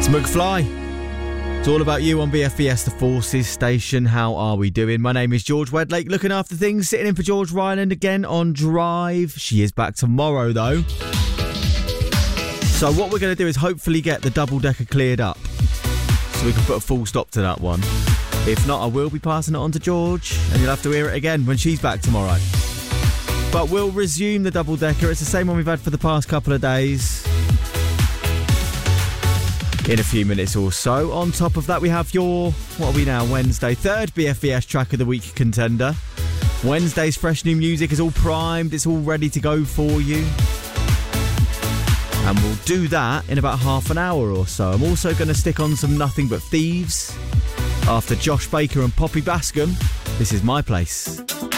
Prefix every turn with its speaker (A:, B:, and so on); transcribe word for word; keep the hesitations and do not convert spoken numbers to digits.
A: McFly. It's all about you on B F B S, the Forces Station. How are we doing? My name is George Wedlake, looking after things, sitting in for George Ryland again on Drive. She is back tomorrow, though. So what we're going to do is hopefully get the double-decker cleared up so we can put a full stop to that one. If not, I will be passing it on to George, and you'll have to hear it again when she's back tomorrow. But we'll resume the double-decker. It's the same one we've had for the past couple of days. In a few minutes or so. On top of that, we have your, what are we now, Wednesday, third B F B S Track of the Week contender. Wednesday's fresh new music is all primed, it's all ready to go for you. And we'll do that in about half an hour or so. I'm also going to stick on some Nothing But Thieves. After Josh Baker and Poppy Bascom, this is My Place.